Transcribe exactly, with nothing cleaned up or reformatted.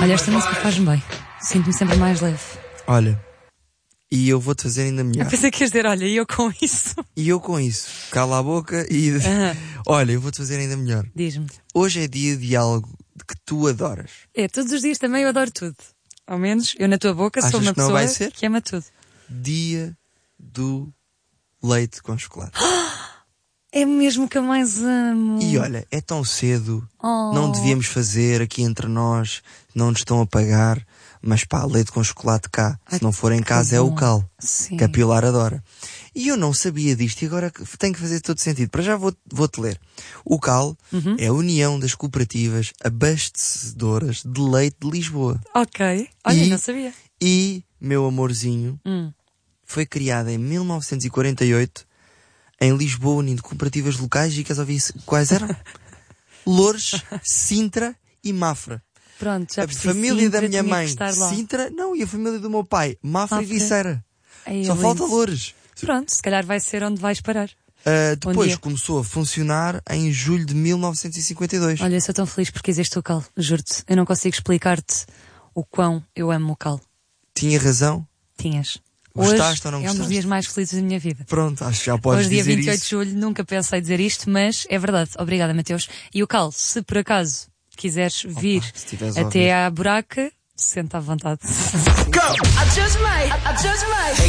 Olha, esta música faz-me bem. Sinto-me sempre mais leve. Olha, e eu vou-te fazer ainda melhor. Eu pensei que ias dizer, olha, e eu com isso. E eu com isso. Cala a boca e... Uhum. Olha, eu vou-te fazer ainda melhor. Diz-me. Hoje é dia de algo que tu adoras. É, todos os dias também eu adoro tudo. Ao menos eu na tua boca Achas sou uma que não pessoa vai ser? que ama tudo. Dia do leite com chocolate. É mesmo que eu mais amo. E olha, é tão cedo. Oh. Não devíamos fazer aqui entre nós. Não nos estão a pagar. Mas pá, leite com chocolate cá. Ai, se não for em que casa é bom. o cal. Sim. Que a Pilar adora. E eu não sabia disto e agora tem que fazer todo sentido. Para já vou, vou-te ler. O cal Uhum. é a União das Cooperativas Abastecedoras de Leite de Lisboa. Ok. Olha, E- não sabia. E, meu amorzinho, Hum. foi criada em mil novecentos e quarenta e oito em Lisboa, unindo cooperativas locais e queres ouvir quais eram? Loures, Sintra e Mafra. Pronto, já A percebi. família Sintra da minha tinha que mãe, estar lá. Sintra, não, e a família do meu pai, Mafra, e Mafra. Viceira. Ai, Só é falta lindo. Loures. Pronto, se calhar vai ser onde vais parar. Uh, depois dia. começou a funcionar em julho de mil novecentos e cinquenta e dois. Olha, eu sou tão feliz porque existe o cal, juro-te. Eu não consigo explicar-te o quão eu amo o cal. Tinha razão? Tinhas. Gostaste Hoje ou não é um gostaste? dos dias mais felizes da minha vida. Pronto, acho que já podes Hoje, dia dizer vinte e oito de isso. julho, nunca pensei dizer isto, mas é verdade. Obrigada, Mateus. E o cal, se por acaso quiseres vir se tiveres a ouvir. até à buraca, senta à vontade. I just might, I just might.